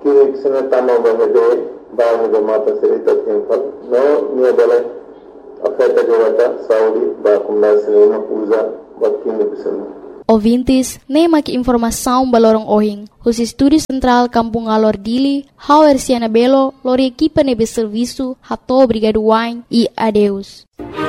Kini sinatama bahede bahane mata serita tempat no nia bale afeta jawata Saudi ba kumla sinema uza bakini bisana. Ouvintes, nem aqui informação balorong ohing. Os estúdios central Kampung Alor Dili, Hauer Siana Belo, lori equipa nebe serviço, hato obrigado wine e adeus.